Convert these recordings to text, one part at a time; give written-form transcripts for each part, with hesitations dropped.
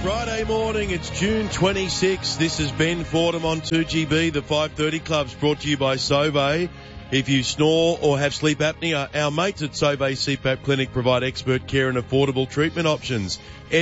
Friday morning, it's June 26th. This is Ben Fordham on 2GB. The 5:30 Club's brought to you by Sove. If you snore or have sleep apnea, our mates at Sove CPAP Clinic provide expert care and affordable treatment options.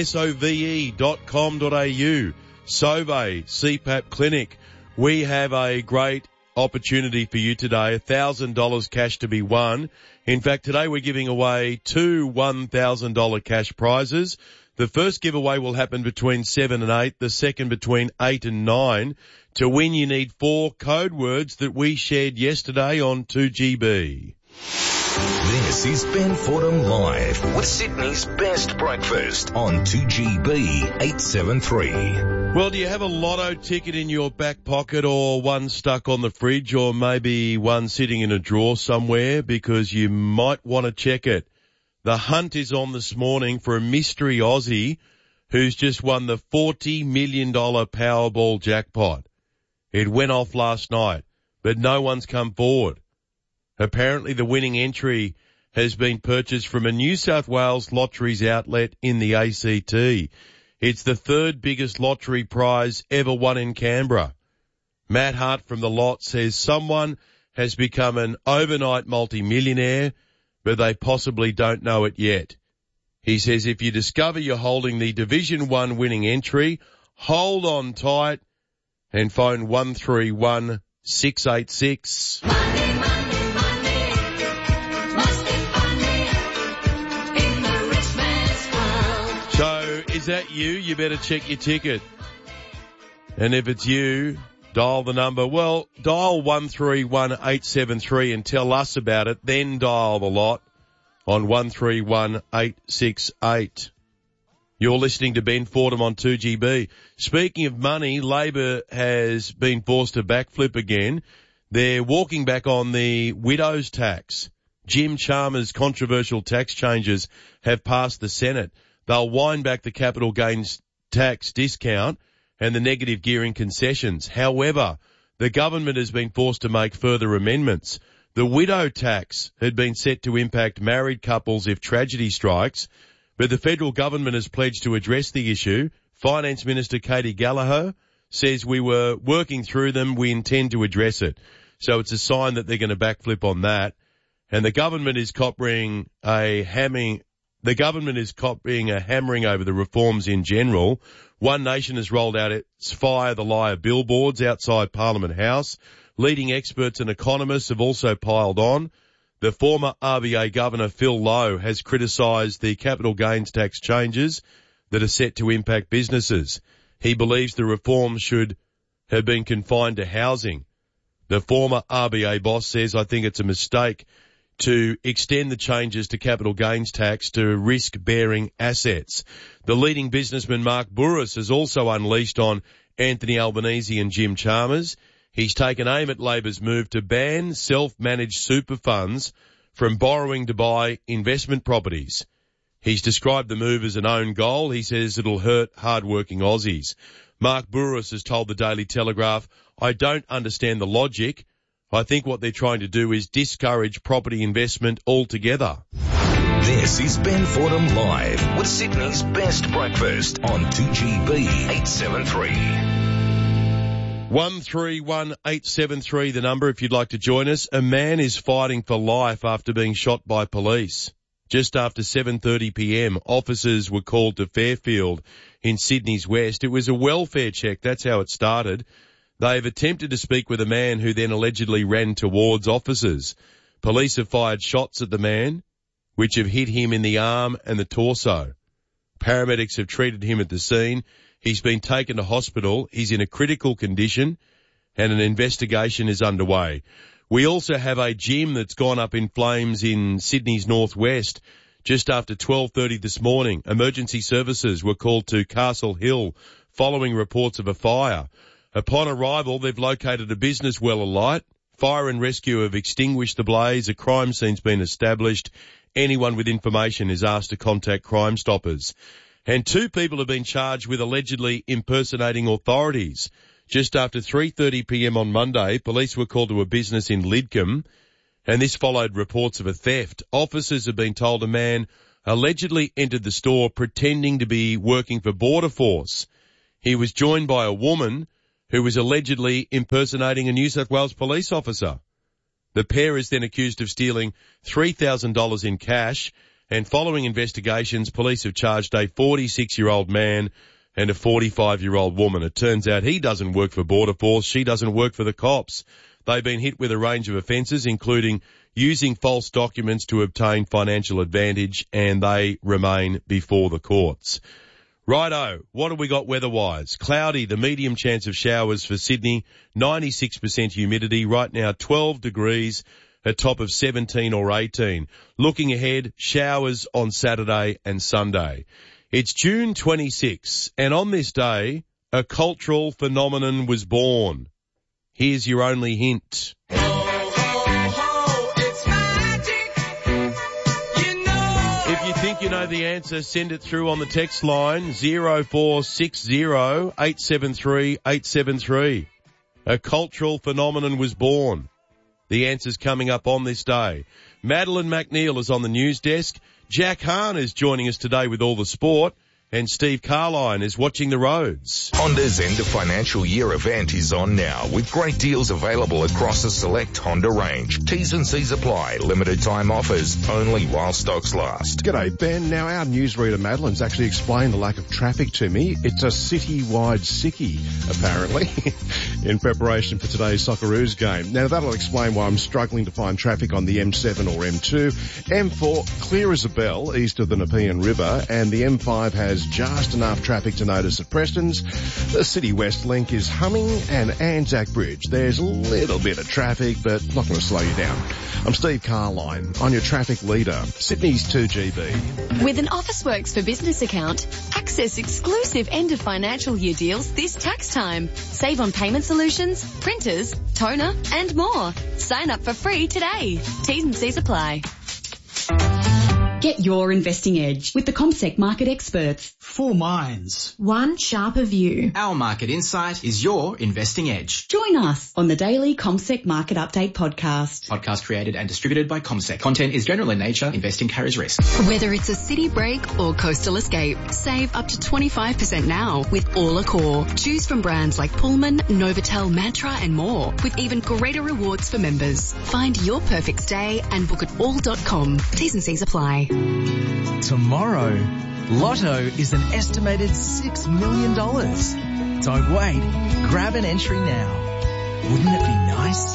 SOVE.com.au. Sove CPAP Clinic. We have a great opportunity for you today. $1,000 cash to be won. In fact, today we're giving away two $1,000 cash prizes. The first giveaway will happen between 7 and 8, the second between 8 and 9. To win, you need 4 code words that we shared yesterday on 2GB. This is Ben Fordham Live with Sydney's best breakfast on 2GB 873. Well, do you have a lotto ticket in your back pocket or one stuck on the fridge or maybe one sitting in a drawer somewhere because you might want to check it? The hunt is on this morning for a mystery Aussie who's just won the $40 million Powerball jackpot. It went off last night, but no one's come forward. Apparently the winning entry has been purchased from a New South Wales lotteries outlet in the ACT. It's the third biggest lottery prize ever won in Canberra. Matt Hart from the lot says someone has become an overnight multimillionaire, but they possibly don't know it yet. He says if you discover you're holding the Division 1 winning entry, hold on tight and phone 131 686. Money, money, money, must be funny in the rich man's world. So is that you? You better check your ticket. And if it's you, dial the number. Well, dial 131873 and tell us about it. Then dial the lot on 131868. You're listening to Ben Fordham on 2GB. Speaking of money, Labor has been forced to backflip again. They're walking back on the widow's tax. Jim Chalmers' controversial tax changes have passed the Senate. They'll wind back the capital gains tax discount and the negative gearing concessions. However, the government has been forced to make further amendments. The widow tax had been set to impact married couples if tragedy strikes, but the federal government has pledged to address the issue. Finance Minister Katie Gallagher says we were working through them. We intend to address it. So it's a sign that they're going to backflip on that. And the government is copying a hammering over the reforms in general. One Nation has rolled out its Fire the Liar billboards outside Parliament House. Leading experts and economists have also piled on. The former RBA Governor Phil Lowe has criticised the capital gains tax changes that are set to impact businesses. He believes the reforms should have been confined to housing. The former RBA boss says, I think it's a mistake to extend the changes to capital gains tax to risk-bearing assets. The leading businessman Mark Bouris has also unleashed on Anthony Albanese and Jim Chalmers. He's taken aim at Labor's move to ban self-managed super funds from borrowing to buy investment properties. He's described the move as an own goal. He says it'll hurt hard-working Aussies. Mark Bouris has told the Daily Telegraph, I don't understand the logic. I think what they're trying to do is discourage property investment altogether. This is Ben Fordham Live with Sydney's best breakfast on 2GB 873. 131873, the number if you'd like to join us. A man is fighting for life after being shot by police. Just after 7:30 p.m, officers were called to Fairfield in Sydney's west. It was a welfare check. That's how it started. They've attempted to speak with a man who then allegedly ran towards officers. Police have fired shots at the man, which have hit him in the arm and the torso. Paramedics have treated him at the scene. He's been taken to hospital. He's in a critical condition and an investigation is underway. We also have a gym that's gone up in flames in Sydney's northwest. Just after 12:30 this morning, emergency services were called to Castle Hill following reports of a fire. Upon arrival, they've located a business well alight. Fire and rescue have extinguished the blaze. A crime scene's been established. Anyone with information is asked to contact Crime Stoppers. And 2 people have been charged with allegedly impersonating authorities. Just after 3:30 p.m. on Monday, police were called to a business in Lidcombe, and this followed reports of a theft. Officers have been told a man allegedly entered the store pretending to be working for Border Force. He was joined by a woman who was allegedly impersonating a New South Wales police officer. The pair is then accused of stealing $3,000 in cash, and following investigations, police have charged a 46-year-old man and a 45-year-old woman. It turns out he doesn't work for Border Force, she doesn't work for the cops. They've been hit with a range of offences, including using false documents to obtain financial advantage, and they remain before the courts. Righto, what have we got weather-wise? Cloudy, the medium chance of showers for Sydney, 96% humidity, right now 12 degrees, a top of 17 or 18. Looking ahead, showers on Saturday and Sunday. It's June 26, and on this day, a cultural phenomenon was born. Here's your only hint. Ho, ho, ho, it's magic. You know. If you think you know the answer, send it through on the text line 0460 873 873. A cultural phenomenon was born. The answer's coming up on this day. Madeline McNeil is on the news desk. Jack Hahn is joining us today with all the sport. And Steve Carline is watching the roads. Honda's end of financial year event is on now with great deals available across a select Honda range. T's and C's apply. Limited time offers only while stocks last. G'day, Ben. Now, our newsreader Madeline's actually explained the lack of traffic to me. It's a city-wide sickie, apparently, in preparation for today's Socceroos game. Now, that'll explain why I'm struggling to find traffic on the M7 or M2. M4, clear as a bell, east of the Nepean River, and the M5 has just enough traffic to notice at Preston's. The City West link is humming, and Anzac Bridge, there's a little bit of traffic, but not going to slow you down. I'm Steve Carline, on your traffic leader, Sydney's 2GB. With an Officeworks for Business account, access exclusive end of financial year deals this tax time. Save on payment solutions, printers, toner, and more. Sign up for free today. T's and C's apply. Get your investing edge with the CommSec market experts. 4 minds. One sharper view. Our market insight is your investing edge. Join us on the daily CommSec Market Update podcast. Podcast created and distributed by CommSec. Content is general in nature. Investing carries risk. Whether it's a city break or coastal escape, save up to 25% now with All Accor. Choose from brands like Pullman, Novotel, Mantra and more, with even greater rewards for members. Find your perfect stay and book at all.com. T's and C's apply. Tomorrow, Lotto is an estimated $6 million. Don't wait. Grab an entry now. Wouldn't it be nice?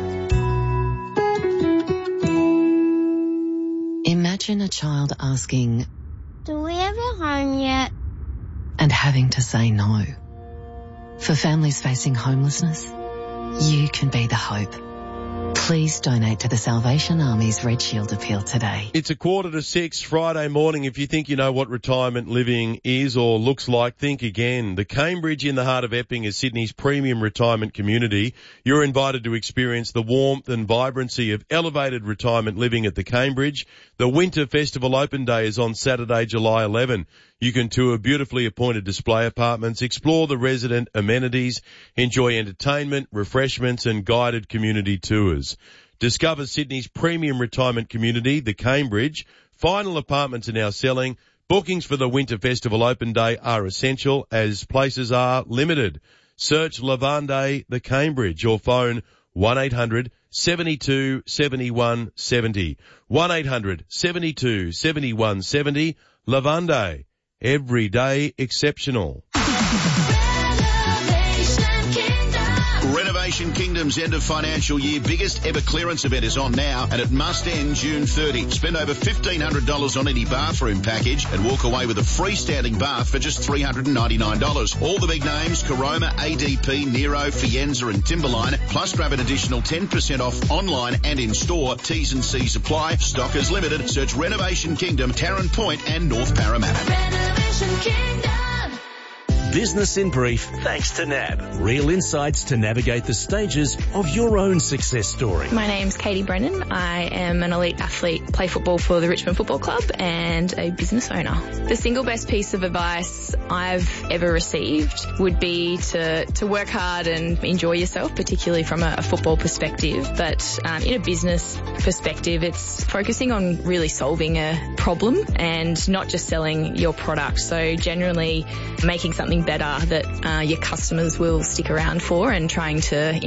Imagine a child asking, Do we have a home yet? and having to say no. For families facing homelessness, you can be the hope. Please donate to the Salvation Army's Red Shield appeal today. It's 5:45 Friday morning. If you think you know what retirement living is or looks like, think again. The Cambridge in the heart of Epping is Sydney's premium retirement community. You're invited to experience the warmth and vibrancy of elevated retirement living at the Cambridge. The Winter Festival Open Day is on Saturday, July 11. You can tour beautifully appointed display apartments, explore the resident amenities, enjoy entertainment, refreshments and guided community tours. Discover Sydney's premium retirement community, the Cambridge. Final apartments are now selling. Bookings for the Winter Festival Open Day are essential as places are limited. Search Lavande, the Cambridge, or phone 1-800 72 71 70. 1-800 72 71 70. Lavande. Every day exceptional. Renovation Kingdom's end of financial year biggest ever clearance event is on now, and it must end June 30. Spend over $1,500 on any bathroom package and walk away with a freestanding bath for just $399. All the big names, Caroma, ADP, Nero, Fienza and Timberline, plus grab an additional 10% off online and in store. T's and C's apply. Stock is limited. Search Renovation Kingdom, Tarrant Point and North Parramatta. Renovation Kingdom. Business in Brief, thanks to NAB. Real insights to navigate the stages of your own success story. My name's Katie Brennan. I am an elite athlete, play football for the Richmond Football Club and a business owner. The single best piece of advice I've ever received would be to work hard and enjoy yourself, particularly from a football perspective. But in a business perspective, it's focusing on really solving a problem and not just selling your product. So generally making something better that your customers will stick around for and trying to